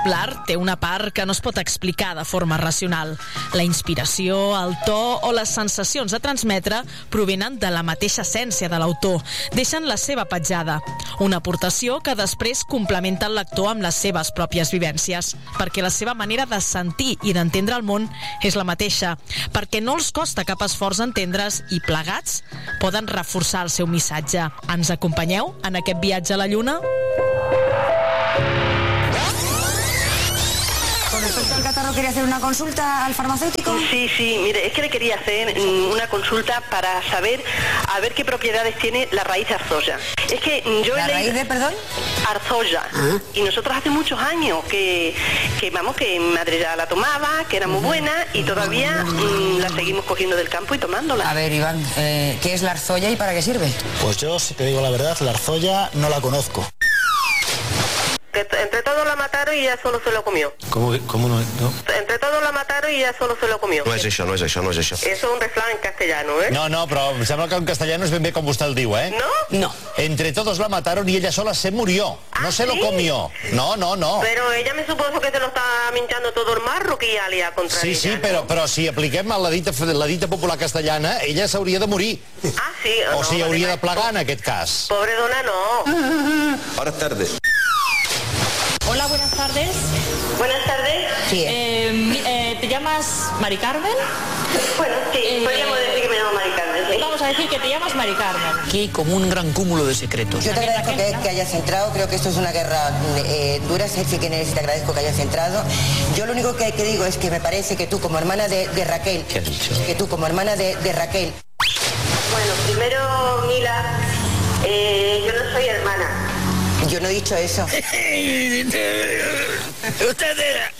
L'art té una part que no es pot explicar de forma racional. La inspiració, el to o les sensacions a transmetre provenen de la mateixa essència de l'autor. Deixen la seva petjada. Una aportació que després complementa el lector amb les seves pròpies vivències, perquè la seva manera de sentir i d'entendre el món és la mateixa, perquè no els costa cap esforç entendre's i plegats poden reforçar el seu missatge. Ens acompanyeu en aquest viatge a la Lluna? Con respecto al catarro, ¿quería hacer una consulta al farmacéutico? Sí, mire, es que le quería hacer una consulta para saber a ver qué propiedades tiene la raíz de arzolla. Es que yo ¿La raíz de, perdón? Arzolla. Y nosotros hace muchos años que madre ya la tomaba, que era muy buena y todavía la seguimos cogiendo del campo y tomándola. A ver, Iván, ¿qué es la arzolla y para qué sirve? Pues yo, si te digo la verdad, la arzolla no la conozco. Entre todos la mataron y ella solo se lo comió. ¿Cómo no? Entre todos la mataron y ella solo se lo comió. No és això. Eso es un refrán en castellano, ¿eh? No, però em sembla que en castellano és ben bé com vostè el diu, ¿eh? ¿No? No. Entre todos la mataron y ella sola se murió. No se lo comió. No. Pero ella me supuso que se lo está minchando todo el marro que ya le ha contra ella. Sí, però si apliquem la dita popular castellana, ella s'hauria de morir. Ah, sí. O sigui, hauria de plegar en aquest cas. Pobre dona, no. Buenas tardes. Hola, buenas tardes. Buenas tardes. Sí. ¿Te llamas Mari Carmen? Bueno, sí, podríamos decir que me llamo Mari Carmen, ¿sí? Vamos a decir que te llamas Mari Carmen. Aquí como un gran cúmulo de secretos. Yo te agradezco que hayas entrado, creo que esto es una guerra dura, Sergio, quién eres y te agradezco que hayas entrado. Yo lo único que digo es que me parece que tú como hermana de Raquel... ¿Qué has dicho? Que tú como hermana de Raquel... Bueno, primero, Mila, yo no soy hermana. Yo no he dicho eso. Ustedes